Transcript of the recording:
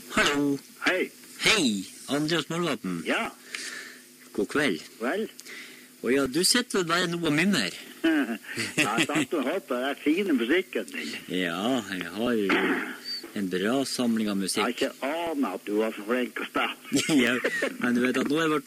Hallo. Hei. Hei, Andreas Morvatn. Ja, God kveld. vel. Og ja, du sitter vel bare noe mimmer. Jeg satt og hørte på den fine musikken din. Ja, jeg har jo en bra samling av Jeg har musikk. ikke anet at du var så flink å spille. Ja, men du vet at nå er det